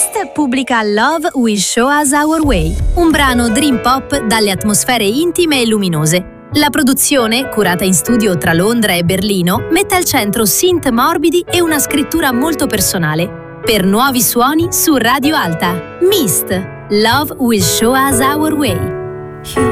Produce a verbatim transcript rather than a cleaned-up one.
Mist pubblica Love Will Show Us Our Way, un brano dream pop dalle atmosfere intime e luminose. La produzione, curata in studio tra Londra e Berlino, mette al centro synth morbidi e una scrittura molto personale. Per nuovi suoni su Radio Alta. Mist, Love Will Show Us Our Way.